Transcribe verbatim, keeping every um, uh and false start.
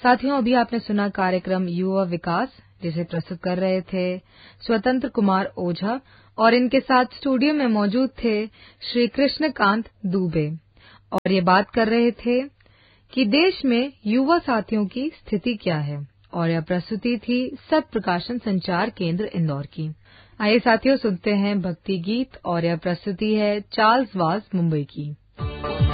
साथियों, अभी आपने सुना कार्यक्रम युवा विकास, जिसे प्रस्तुत कर रहे थे स्वतंत्र कुमार ओझा और इनके साथ स्टूडियो में मौजूद थे श्री कृष्णकांत दुबे और ये बात कर रहे थे कि देश में युवा साथियों की स्थिति क्या है। और यह प्रस्तुति थी सत प्रकाशन संचार केंद्र इंदौर की। आइए साथियों, सुनते हैं भक्ति गीत और यह प्रस्तुति है चार्ल्स वाज मुंबई की।